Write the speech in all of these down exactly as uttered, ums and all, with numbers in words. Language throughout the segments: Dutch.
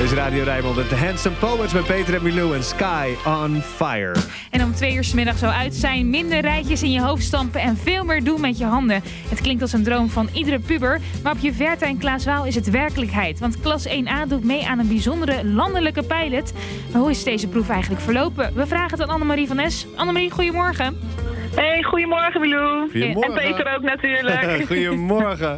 Dit is Radio Rijnmond met The Handsome Poets met Peter en Milou en Sky on Fire. En om twee uur 's middag zo uit zijn, minder rijtjes in je hoofd stampen en veel meer doen met je handen. Het klinkt als een droom van iedere puber, maar op Juverta in Klaaswaal is het werkelijkheid. Want klas één A doet mee aan een bijzondere landelijke pilot. Maar hoe is deze proef eigenlijk verlopen? We vragen het aan Annemarie van Es. Annemarie, goedemorgen. Hey, goedemorgen Milou. Goedemorgen. En Peter ook natuurlijk. Goedemorgen.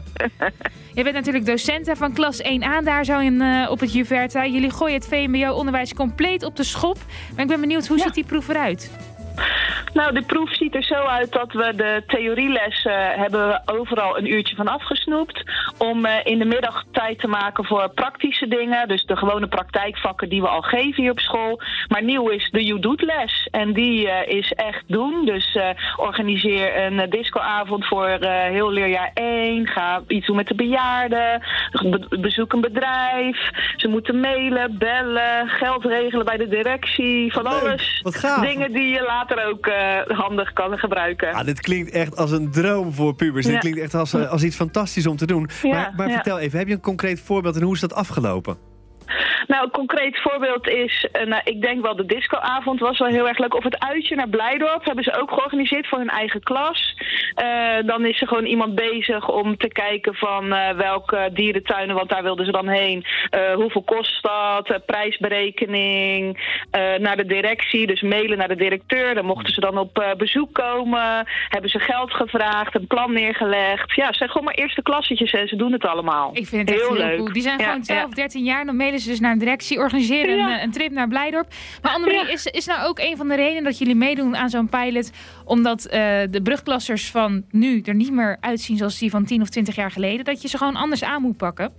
Je bent natuurlijk docent van klas één A daar zo in, uh, op het Juverta. Jullie gooien het V M B O-onderwijs compleet op de schop. Maar ik ben benieuwd, hoe ja. ziet die proef eruit? Nou, de proef ziet er zo uit dat we de theorielessen uh, hebben we overal een uurtje van afgesnoept. Om uh, in de middag tijd te maken voor praktische dingen. Dus de gewone praktijkvakken die we al geven hier op school. Maar nieuw is de You Doet les. En die uh, is echt doen. Dus uh, organiseer een uh, discoavond voor uh, heel leerjaar één. Ga iets doen met de bejaarden. Be- bezoek een bedrijf. Ze moeten mailen, bellen, geld regelen bij de directie. Van alles. Wat gaaf. Dingen die je later ook uh, handig kan gebruiken. Ah, dit klinkt echt als een droom voor pubers. Ja. Dit klinkt echt als, uh, als iets fantastisch om te doen. Ja, maar maar ja. vertel even, heb je een concreet voorbeeld en hoe is dat afgelopen? Nou, een concreet voorbeeld is, uh, nou, ik denk wel de discoavond was wel heel erg leuk. Of het uitje naar Blijdorp hebben ze ook georganiseerd voor hun eigen klas. Uh, dan is er gewoon iemand bezig om te kijken van uh, welke dierentuinen, want daar wilden ze dan heen. Uh, hoeveel kost dat? Uh, prijsberekening. Uh, naar de directie, dus mailen naar de directeur. Dan mochten ze dan op uh, bezoek komen. Hebben ze geld gevraagd, een plan neergelegd. Ja, ze zijn gewoon maar eerste klassetjes en ze doen het allemaal. Ik vind het echt heel, heel leuk. Cool. Die zijn ja, gewoon twaalf, ja. dertien jaar. Dan mailen ze dus naar een directie, organiseren Ja. een, een trip naar Blijdorp. Maar Annemarie, Ja. is, is nou ook een van de redenen dat jullie meedoen aan zo'n pilot, omdat uh, de brugklassers van nu er niet meer uitzien zoals die van tien of twintig jaar geleden, dat je ze gewoon anders aan moet pakken?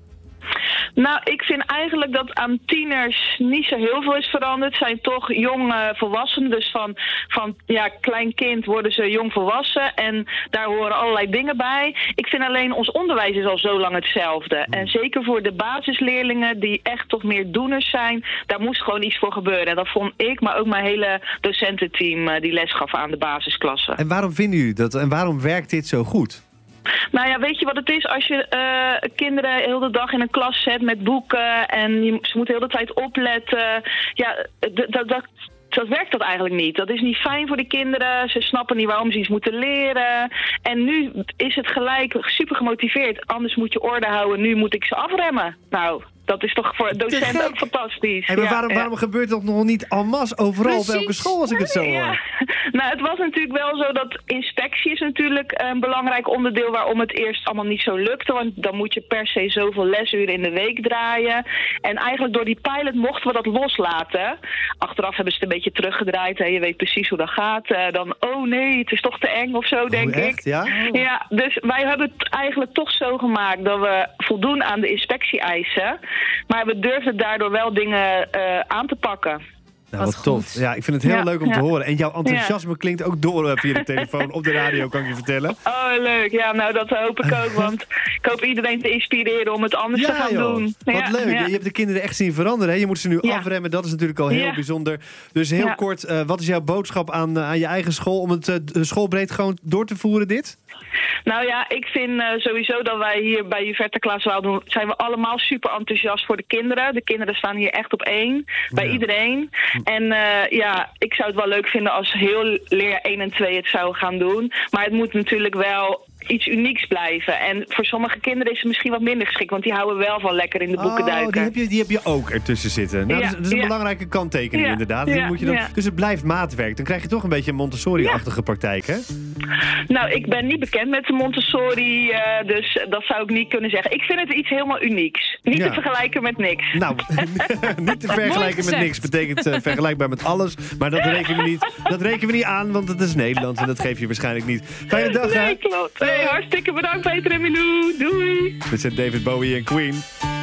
Nou, ik vind eigenlijk dat aan tieners niet zo heel veel is veranderd. Het zijn toch jonge volwassenen. Dus van, van ja, klein kind worden ze jong volwassen. En daar horen allerlei dingen bij. Ik vind alleen ons onderwijs is al zo lang hetzelfde. En zeker voor de basisleerlingen die echt toch meer doeners zijn, daar moest gewoon iets voor gebeuren. En dat vond ik, maar ook mijn hele docententeam die les gaf aan de basisklassen. En waarom vinden jullie dat? En waarom werkt dit zo goed? Nou ja, weet je wat het is? Als je uh, kinderen heel de dag in een klas zet met boeken en je, ze moeten heel de tijd opletten. Ja, dat, dat, dat, dat werkt dat eigenlijk niet. Dat is niet fijn voor de kinderen. Ze snappen niet waarom ze iets moeten leren. En nu is het gelijk super gemotiveerd. Anders moet je orde houden. Nu moet ik ze afremmen. Nou, dat is toch voor docenten ook fantastisch. Hey, maar ja, waarom, ja. waarom gebeurt dat nog niet en masse overal Precies. op elke school als ik het zo hoor? Ja. Nou, het was natuurlijk wel zo dat inspectie is natuurlijk een belangrijk onderdeel waarom het eerst allemaal niet zo lukte. Want dan moet je per se zoveel lesuren in de week draaien. En eigenlijk door die pilot mochten we dat loslaten. Achteraf hebben ze het een beetje teruggedraaid. Hè. Je weet precies hoe dat gaat. Uh, dan, oh nee, het is toch te eng of zo, denk oh, echt? ik. Ja? Ja, dus wij hebben het eigenlijk toch zo gemaakt dat we voldoen aan de inspectie-eisen. Maar we durfden daardoor wel dingen uh, aan te pakken. Nou, wat, Wat tof. goed. Ja, ik vind het heel Ja, leuk om ja. te horen. En jouw enthousiasme ja. klinkt ook door uh, via de telefoon op de radio, kan ik je vertellen. Oh, leuk. Ja, nou, dat hoop ik ook. Want ik hoop iedereen te inspireren om het anders ja, te gaan joh. doen. Wat ja, leuk. Ja. Je hebt de kinderen echt zien veranderen. Hè? Je moet ze nu Ja. afremmen. Dat is natuurlijk al heel Ja. bijzonder. Dus heel Ja. kort, uh, wat is jouw boodschap aan, uh, aan je eigen school om het uh, schoolbreed gewoon door te voeren, dit? Nou ja, ik vind uh, sowieso dat wij hier bij Juverta Klaaswaal doen, zijn we allemaal super enthousiast voor de kinderen. De kinderen staan hier echt op één, bij Ja. iedereen. En uh, ja, ik zou het wel leuk vinden als heel leerjaar één en twee het zouden gaan doen. Maar het moet natuurlijk wel iets unieks blijven. En voor sommige kinderen is het misschien wat minder geschikt, want die houden wel van lekker in de boeken oh, duiken. Die heb, je, die heb je ook ertussen zitten. Nou, Ja, dat, is, dat is een ja. belangrijke kanttekening Ja, inderdaad. ja, Die moet je dan, ja. Dus het blijft maatwerk. Dan krijg je toch een beetje een Montessori-achtige praktijk, hè? Nou, ik ben niet bekend met de Montessori, uh, dus dat zou ik niet kunnen zeggen. Ik vind het iets helemaal unieks. Niet Ja. te vergelijken met niks. Nou, niet te vergelijken met niks. Betekent uh, vergelijkbaar met alles. Maar dat rekenen we niet, dat rekenen we niet aan, want het is Nederlands en dat geef je waarschijnlijk niet. Fijne dag, hè? Nee, klopt. Hey, hartstikke bedankt, Peter en Milou. Doei. Dit zijn David Bowie en Queen.